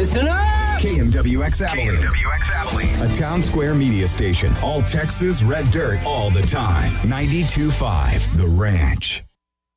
Listen up! KMWX Abilene. KMWX Abilene. A Town Square media station. All Texas red dirt all the time. 92.5 The Ranch.